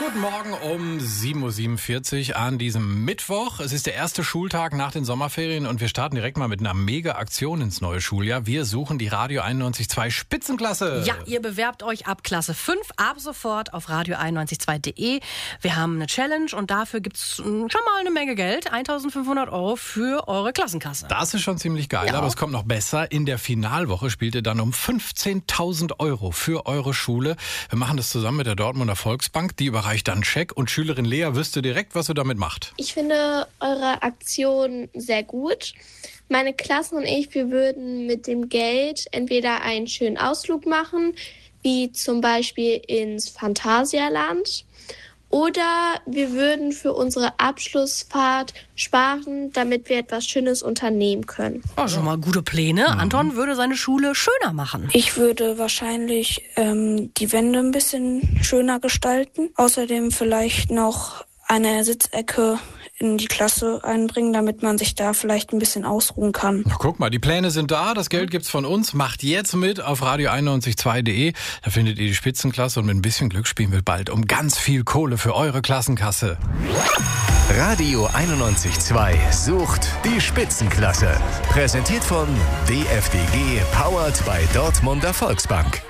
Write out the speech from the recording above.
Guten Morgen um 7.47 Uhr an diesem Mittwoch. Es ist der erste Schultag nach den Sommerferien und wir starten direkt mal mit einer Mega-Aktion ins neue Schuljahr. Wir suchen die Radio 91.2 Spitzenklasse. Ja, ihr bewerbt euch ab Klasse 5 ab sofort auf radio912.de. Wir haben eine Challenge und dafür gibt's schon mal eine Menge Geld. 1.500 € für eure Klassenkasse. Das ist schon ziemlich geil, Ja. aber es kommt noch besser. In der Finalwoche spielt ihr dann um 15.000 € für eure Schule. Wir machen das zusammen mit der Dortmunder Volksbank. Die überreicht dann einen Scheck und Schülerin Lea wüsste direkt, was sie damit macht. Ich finde eure Aktion sehr gut. Meine Klassen und ich, wir würden mit dem Geld entweder einen schönen Ausflug machen, wie zum Beispiel ins Phantasialand, oder wir würden für unsere Abschlussfahrt sparen, damit wir etwas Schönes unternehmen können. Oh, schon mal gute Pläne. Anton würde seine Schule schöner machen. Ich würde wahrscheinlich die Wände ein bisschen schöner gestalten. Außerdem vielleicht noch eine Sitzecke in die Klasse einbringen, damit man sich da vielleicht ein bisschen ausruhen kann. Na, guck mal, die Pläne sind da, das Geld gibt's von uns. Macht jetzt mit auf radio912.de. Da findet ihr die Spitzenklasse und mit ein bisschen Glück spielen wir bald um ganz viel Kohle für eure Klassenkasse. Radio 91.2 sucht die Spitzenklasse. Präsentiert von DFDG, powered by Dortmunder Volksbank.